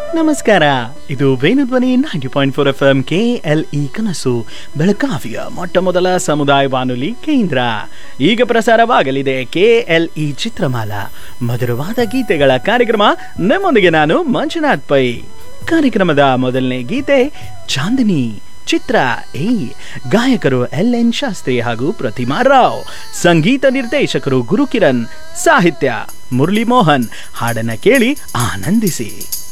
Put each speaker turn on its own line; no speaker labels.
ನಮಸ್ಕಾರ. ಇದು Venudhwani 90.4 FM KLE ಕನಸು ಬೆಳಗಾವಿಯ ಮೊಟ್ಟ ಮೊದಲ ಸಮುದಾಯ ಬಾನುಲಿ ಕೇಂದ್ರ. ಈಗ ಪ್ರಸಾರವಾಗಲಿದೆ KLE ಚಿತ್ರಮಾಲಾ ಮಧುರವಾದ ಗೀತೆಗಳ ಕಾರ್ಯಕ್ರಮ. ನಿಮ್ಮೊಂದಿಗೆ ನಾನು ಮಂಜುನಾಥ್ ಪೈ. ಕಾರ್ಯಕ್ರಮದ ಮೊದಲನೇ ಗೀತೆ ಚಾಂದಿನಿ ಚಿತ್ರ ಎ. ಗಾಯಕರು LN ಶಾಸ್ತ್ರಿ ಹಾಗೂ ಪ್ರತಿಮಾ ರಾವ್. ಸಂಗೀತ ನಿರ್ದೇಶಕರು ಗುರುಕಿರಣ್. ಸಾಹಿತ್ಯ ಮುರಳಿ ಮೋಹನ್. ಹಾಡನ್ನ ಕೇಳಿ ಆನಂದಿಸಿ.